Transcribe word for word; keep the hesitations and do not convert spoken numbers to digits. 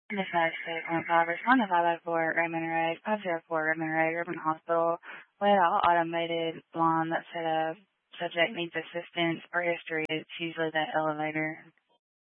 Dispatch six one five, respond to five oh four Raymond Road, five oh four Raymond Road, Urban Hospital. With all automated line that set up, subject needs assistance or history. It's usually that elevator.